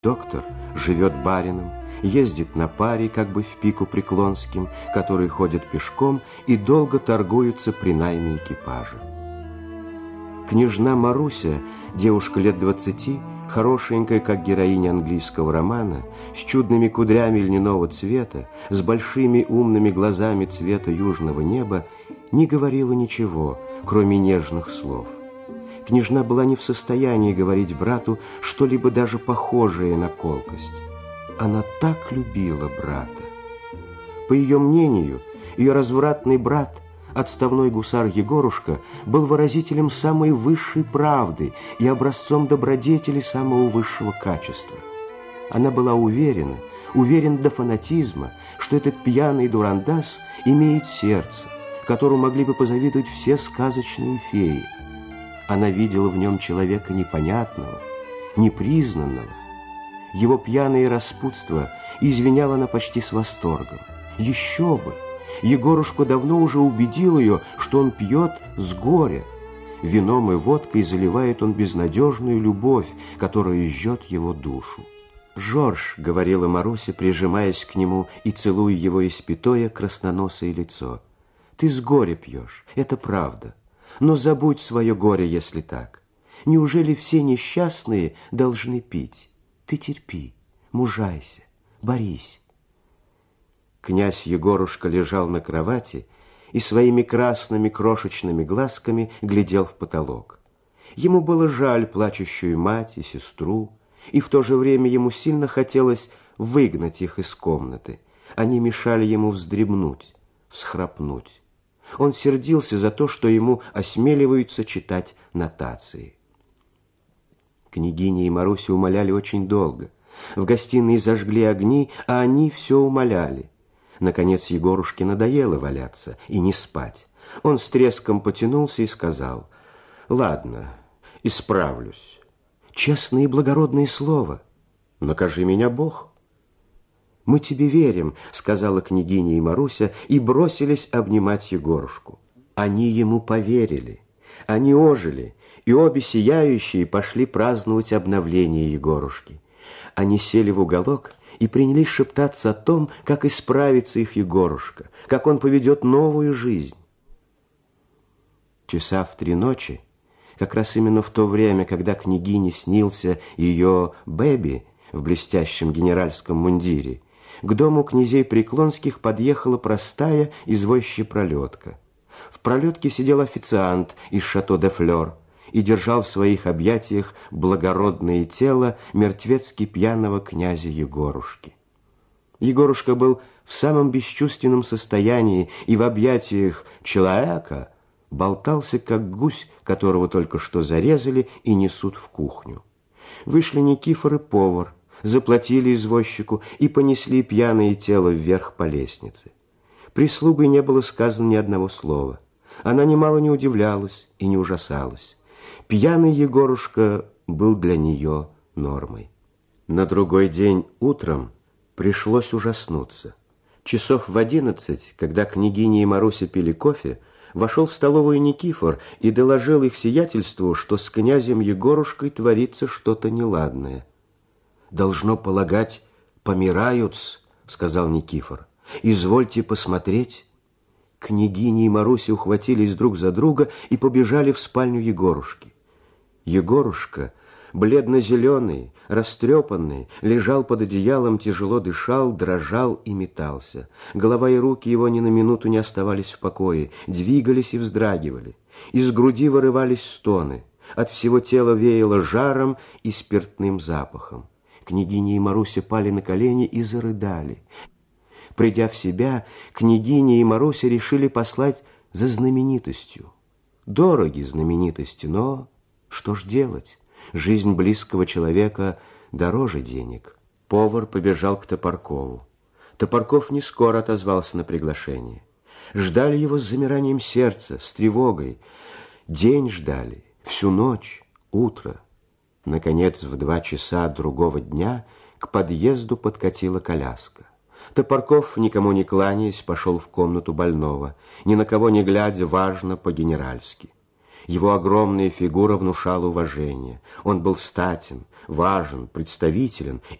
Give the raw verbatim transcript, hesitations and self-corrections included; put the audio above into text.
Доктор живет барином, ездит на паре, как бы в пику Преклонским, которые ходят пешком и долго торгуются при найме экипажа. Княжна Маруся, девушка лет двадцати, хорошенькая, как героиня английского романа, с чудными кудрями льняного цвета, с большими умными глазами цвета южного неба, не говорила ничего, кроме нежных слов. Княжна была не в состоянии говорить брату что-либо даже похожее на колкость. Она так любила брата. По ее мнению, ее развратный брат, отставной гусар Егорушка, был выразителем самой высшей правды и образцом добродетели самого высшего качества. Она была уверена, уверена до фанатизма, что этот пьяный дурандас имеет сердце, которому могли бы позавидовать все сказочные феи. Она видела в нем человека непонятного, непризнанного. Его пьяное распутство извиняла она почти с восторгом. Еще бы! Егорушка давно уже убедил ее, что он пьет с горя. Вином и водкой заливает он безнадежную любовь, которая жжет его душу. «Жорж», — говорила Маруся, прижимаясь к нему и целуя его испятое красноносое лицо, — «ты с горя пьешь, это правда. Но забудь свое горе, если так. Неужели все несчастные должны пить? Ты терпи, мужайся, борись». Князь Егорушка лежал на кровати и своими красными крошечными глазками глядел в потолок. Ему было жаль плачущую мать и сестру, и в то же время ему сильно хотелось выгнать их из комнаты. Они мешали ему вздремнуть, всхрапнуть. Он сердился за то, что ему осмеливаются читать нотации. Княгиня и Маруся умоляли очень долго. В гостиной зажгли огни, а они все умоляли. Наконец Егорушке надоело валяться и не спать. Он с треском потянулся и сказал: «Ладно, исправлюсь. Честное и благородное слово. Накажи меня Бог». «Мы тебе верим», — сказала княгиня и Маруся, и бросились обнимать Егорушку. Они ему поверили. Они ожили, и обе сияющие пошли праздновать обновление Егорушки. Они сели в уголок и принялись шептаться о том, как исправится их Егорушка, как он поведет новую жизнь. Часа в три ночи, как раз именно в то время, когда княгине снился ее Бэби в блестящем генеральском мундире, к дому князей Преклонских подъехала простая извозчая пролетка. В пролетке сидел официант из шато де Флёр и держал в своих объятиях благородное тело мертвецки пьяного князя Егорушки. Егорушка был в самом бесчувственном состоянии и в объятиях человека болтался, как гусь, которого только что зарезали и несут в кухню. Вышли Никифор и повар, заплатили извозчику и понесли пьяное тело вверх по лестнице. Прислугой не было сказано ни одного слова. Она немало не удивлялась и не ужасалась. Пьяный Егорушка был для нее нормой. На другой день утром пришлось ужаснуться. Часов в одиннадцать, когда княгиня и Маруся пили кофе, вошел в столовую Никифор и доложил их сиятельству, что с князем Егорушкой творится что-то неладное. «Должно полагать, помирают-с», — сказал Никифор. «Извольте посмотреть». Княгиня и Маруся ухватились друг за друга и побежали в спальню Егорушки. Егорушка, бледно-зеленый, растрепанный, лежал под одеялом, тяжело дышал, дрожал и метался. Голова и руки его ни на минуту не оставались в покое, двигались и вздрагивали. Из груди вырывались стоны. От всего тела веяло жаром и спиртным запахом. Княгиня и Маруся пали на колени и зарыдали. Придя в себя, княгиня и Маруся решили послать за знаменитостью. Дороги знаменитости, но что ж делать? Жизнь близкого человека дороже денег. Повар побежал к Топоркову. Топорков не скоро отозвался на приглашение. Ждали его с замиранием сердца, с тревогой. День ждали, всю ночь, утро. Наконец, в два часа другого дня к подъезду подкатила коляска. Топорков, никому не кланяясь, пошел в комнату больного, ни на кого не глядя, важно, по-генеральски. Его огромная фигура внушала уважение. Он был статен, важен, представителен